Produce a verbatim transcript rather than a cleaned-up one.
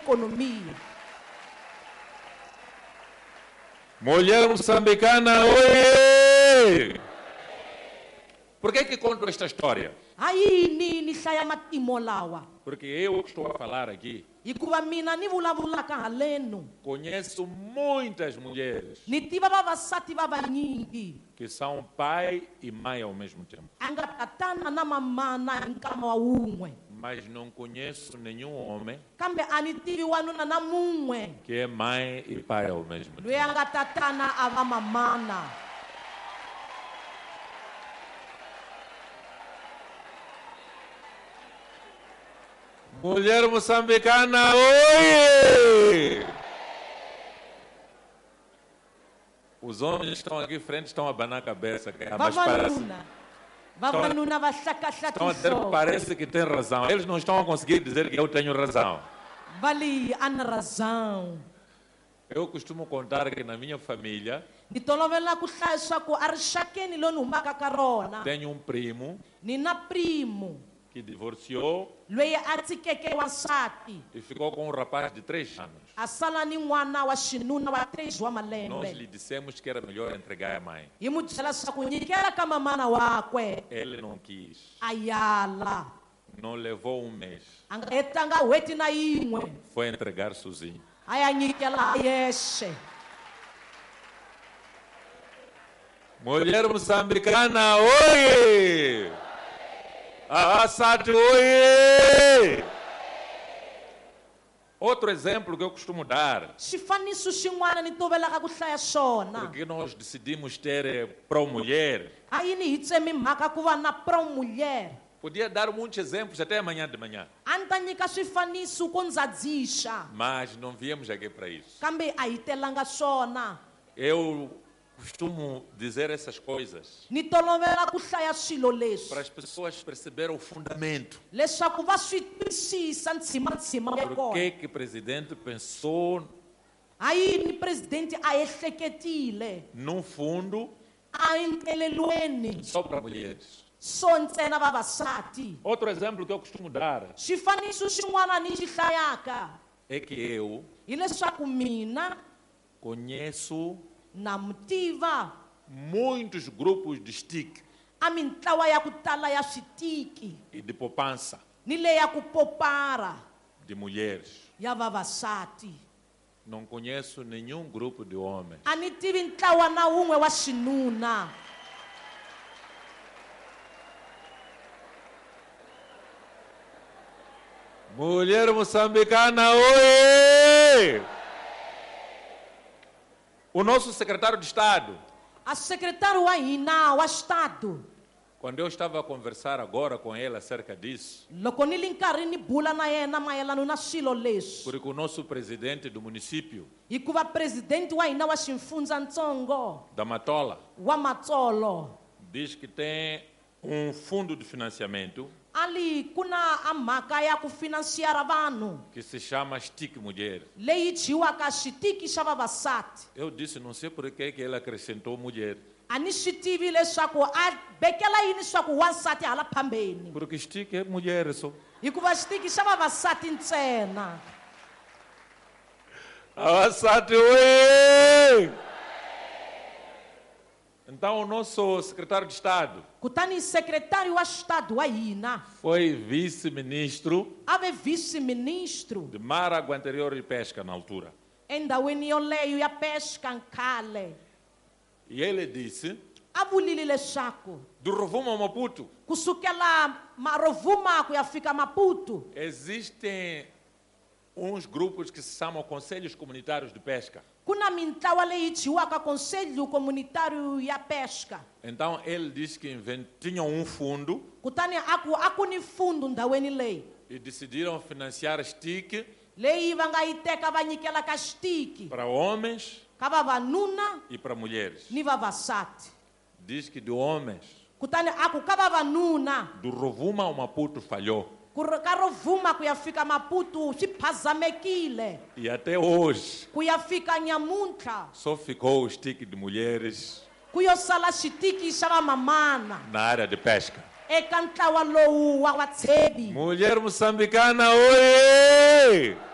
economia. Mulher moçambicana, oi! Por que que conto esta história? Aí ni ni hlaya matimo lawa. Porque eu estou a falar aqui, Hikuva mina ni vulavulaka haleno. conheço muitas mulheres Ni tiva vavasati vavanyingi. que são pai e mãe ao mesmo tempo. Anga tatana na mamana hi nkama wa wun'we. Mas não conheço nenhum homem Kambe a ni tivi wanuna na mun'we. que é mãe e pai ao mesmo Loyi tempo. anga tatana a va mamana. Mulher moçambicana, oi! Os homens que estão aqui frente estão a abanar a cabeça, cara, mas parece, Vavanuna. Vavanuna va estão a hlakahlatisa. dizer que parece que tem razão. Eles não estão a conseguir dizer que eu tenho razão. Vali ana razão. Eu costumo contar que na minha família Ni tolovela ku hlaya swaku a rixakeni loyi ni humaka ka rona tenho um primo ni na primo que divorciou loyi a tsikeke wansati e ficou com um rapaz de três anos. a sala ni n'wana wa xinuna wa três wa Nós malembe. lhe dissemos que era melhor entregar a mãe. Hi mu byela leswaku nyikela ka mamana wakwe Ele não quis. a yala Não levou um mês. a nga hetanga hweti na yin'we Foi entregar sozinho. a ya nyikela a yexe. Mulher moçambicana, oi! Assad, oi! Outro exemplo que eu costumo dar, xifaniso xin'wana ni tovelaka ku hlaya xona porque nós decidimos ter eh, pró-mulher. a yini hi tsemi mhaka ku va na pro mulher. Podia dar muitos exemplos até amanhã de manhã, A ni ta nyika swifaniso ko ndzadzisha mas não viemos aqui para isso. kambe a hi telanga swona. Eu costumo dizer essas coisas Ni tolovela ku hlaya swilo leswi para as pessoas perceberem o fundamento. leswaku va swi twisisa ntshimantshiman ya Por kona. que que o presidente pensou A yini presidente a ehleketile num fundo a entelelweni só para mulheres? so ntsena vavasati. Outro exemplo que eu costumo dar Xifaniso xin'wana ni xi hlayaka é que eu hi leswaku mina conheço na mu tiva muitos grupos de stick a mintlawa ya ku tala ya switiki e de poupança ni leyi ya ku popara de mulheres. ya vavasati. Não conheço nenhum grupo de homens. A ni tivi ntlawa na wun'we wa xinuna. Mulher moçambicana, oi! O nosso secretário de Estado, A secretário wa hina wa estado quando eu estava a conversar agora com ele acerca disso, loko ni li nkarhi ni bula na yena mayelana na swilo leswi porque o nosso presidente do município hikuva presidente wa hina wa ximfundzantsongo da Matola wa matsolo diz que tem um fundo de financiamento ali ku na a mhaka ya ku finansiara vanhu que se chama Stick Mulher. leyi dyiwaka xitiki xa vavasati. Eu disse, não sei por que que ele acrescentou mulher, A ni swi tivi leswaku a bekela yini swaku wansati hala phambeni porque stick é mulher só. hikuva xitiki xa vavasati ntsena. Avançado, oi! Então o nosso secretário de Estado Kutani secretário wa estado wa hina foi vice-ministro a ve vice-ministro de Mar, Água Interior e Pesca na altura. endhawini yoleyo ya pesca nkhale. E ele disse, A vulile leswaku do Rovuma ao Maputo, kusukela marovuma ku ya fika Maputo existem uns grupos que se chamam Conselhos Comunitários de Pesca. ku na mintlawa leyi dyiwaka conselho comunitário ya pesca. Então ele disse que inven- tinham um fundo Kutani a ku a ku ni fundo ndhawini leyi e decidiram financiar stick leyi va nga yi teka va nyikela ka xitiki para homens ka vavanuna e para mulheres. ni vavasati. Diz que de homens, Kutani a ku ka vavanuna do Rovuma ao Maputo falhou. ku ri- ka ro vhuma ku ya fika Maputo swi phazamekile E até hoje ku ya fika nyamuntlha só ficou o stick de mulheres ku yo sala xitiki xa vamamana na área de pesca. eka ntlawa lowu wa vatshevi. Mulher moçambicana, oi!